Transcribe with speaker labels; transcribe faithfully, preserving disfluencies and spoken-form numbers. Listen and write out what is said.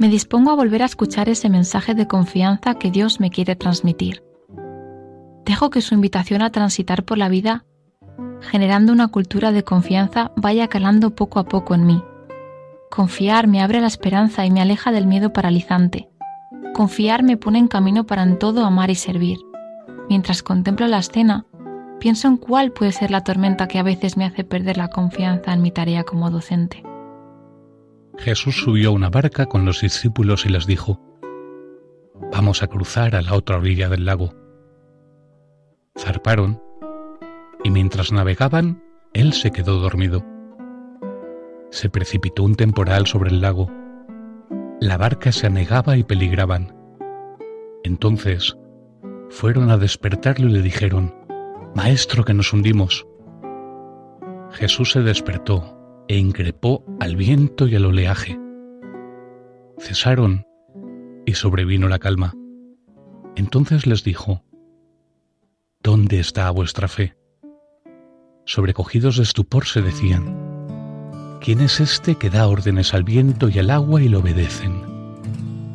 Speaker 1: me dispongo a volver a escuchar ese mensaje de confianza que Dios me quiere transmitir. Dejo que su invitación a transitar por la vida, generando una cultura de confianza, vaya calando poco a poco en mí. Confiar me abre la esperanza y me aleja del miedo paralizante. Confiar me pone en camino para en todo amar y servir. Mientras contemplo la escena, pienso en cuál puede ser la tormenta que a veces me hace perder la confianza en mi tarea como docente.
Speaker 2: Jesús subió a una barca con los discípulos y les dijo: «Vamos a cruzar a la otra orilla del lago». Zarparon, y mientras navegaban, él se quedó dormido. Se precipitó un temporal sobre el lago. La barca se anegaba y peligraban. Entonces fueron a despertarlo y le dijeron: «Maestro, que nos hundimos». Jesús se despertó e increpó al viento y al oleaje. Cesaron y sobrevino la calma. Entonces les dijo: «¿Dónde está vuestra fe?». Sobrecogidos de estupor se decían: «¿Quién es este que da órdenes al viento y al agua y le obedecen?».